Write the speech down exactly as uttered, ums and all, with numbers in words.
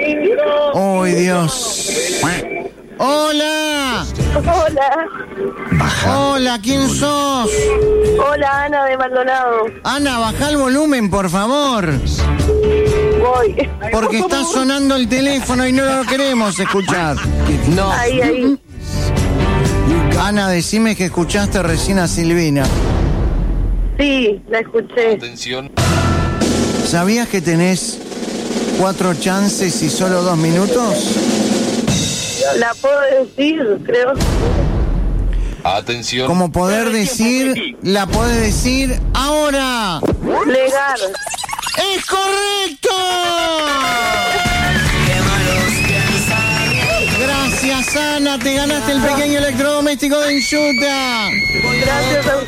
¡Uy, Dios! ¡Hola! Hola. Hola, ¿quién sos? Hola, Ana de Maldonado. Ana, baja el volumen, por favor. Voy. Porque está sonando el teléfono y no lo queremos escuchar. No. Ahí, ahí. Ana, decime que escuchaste recién a Silvina. Sí, la escuché. Atención. ¿Sabías que tenés cuatro chances y solo dos minutos? La puedo decir, creo. Atención. Como poder decir, la podés decir ahora. Legal. ¡Es correcto! Gracias, Ana. Te ganaste el pequeño electrodoméstico de Enchuta. Gracias a